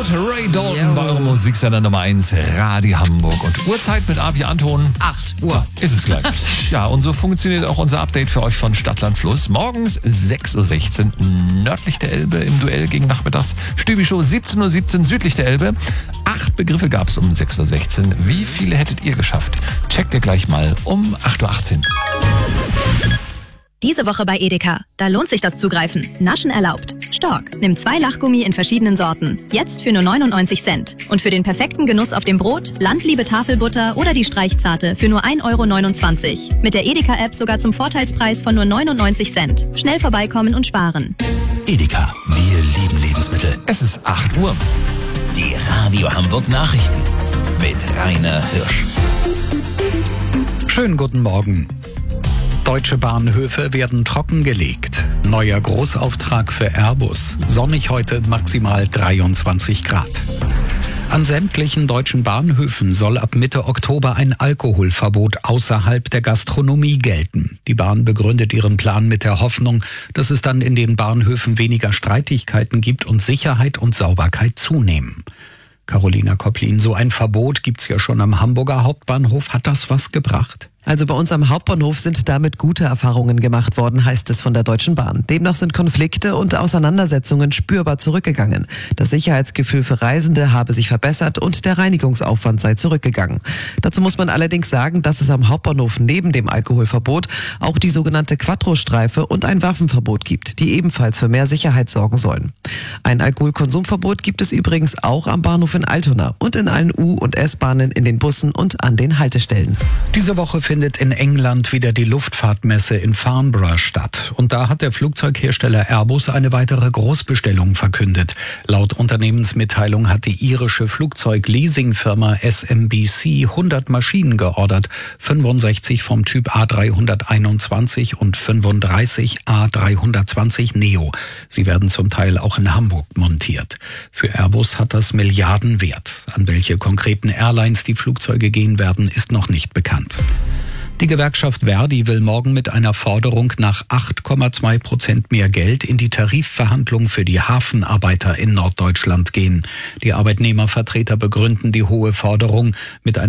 laut. Ray Dalton bei eurem Musiksender Nummer 1, Radio Hamburg. Und Uhrzeit mit Avi Anton. 8 Uhr. Ist es gleich. Ja, und so funktioniert auch unser Update für euch von Stadtland Fluss. Morgens 6.16 Uhr nördlich der Elbe im Duell gegen nachmittags. Stübi-Show 17.17 Uhr südlich der Elbe. 8 Begriffe gab es um 6.16 Uhr. Wie viele hättet ihr geschafft? Checkt ihr gleich mal um 8.18 Uhr. Diese Woche bei Edeka. Da lohnt sich das Zugreifen. Naschen erlaubt. Stork. Nimm 2 Lachgummi in verschiedenen Sorten. Jetzt für nur 99 Cent. Und für den perfekten Genuss auf dem Brot, Landliebe Tafelbutter oder die Streichzarte für nur 1,29 €. Mit der Edeka-App sogar zum Vorteilspreis von nur 99 Cent. Schnell vorbeikommen und sparen. Edeka, wir lieben Lebensmittel. Es ist 8 Uhr. Die Radio Hamburg Nachrichten mit Rainer Hirsch. Schönen guten Morgen. Deutsche Bahnhöfe werden trockengelegt. Neuer Großauftrag für Airbus. Sonnig heute, maximal 23 Grad. An sämtlichen deutschen Bahnhöfen soll ab Mitte Oktober ein Alkoholverbot außerhalb der Gastronomie gelten. Die Bahn begründet ihren Plan mit der Hoffnung, dass es dann in den Bahnhöfen weniger Streitigkeiten gibt und Sicherheit und Sauberkeit zunehmen. Carolina Kopplin, so ein Verbot gibt's ja schon am Hamburger Hauptbahnhof. Hat das was gebracht? Also bei uns am Hauptbahnhof sind damit gute Erfahrungen gemacht worden, heißt es von der Deutschen Bahn. Demnach sind Konflikte und Auseinandersetzungen spürbar zurückgegangen. Das Sicherheitsgefühl für Reisende habe sich verbessert und der Reinigungsaufwand sei zurückgegangen. Dazu muss man allerdings sagen, dass es am Hauptbahnhof neben dem Alkoholverbot auch die sogenannte Quattro-Streife und ein Waffenverbot gibt, die ebenfalls für mehr Sicherheit sorgen sollen. Ein Alkoholkonsumverbot gibt es übrigens auch am Bahnhof in Altona und in allen U- und S-Bahnen, in den Bussen und an den Haltestellen. Diese Woche findet in England wieder die Luftfahrtmesse in Farnborough statt. Und da hat der Flugzeughersteller Airbus eine weitere Großbestellung verkündet. Laut Unternehmensmitteilung hat die irische Flugzeugleasingfirma SMBC 100 Maschinen geordert. 65 vom Typ A321 und 35 A320 Neo. Sie werden zum Teil auch in Hamburg montiert. Für Airbus hat das Milliardenwert. An welche konkreten Airlines die Flugzeuge gehen werden, ist noch nicht bekannt. Die Gewerkschaft Verdi will morgen mit einer Forderung nach 8,2% mehr Geld in die Tarifverhandlungen für die Hafenarbeiter in Norddeutschland gehen. Die Arbeitnehmervertreter begründen die hohe Forderung mit einer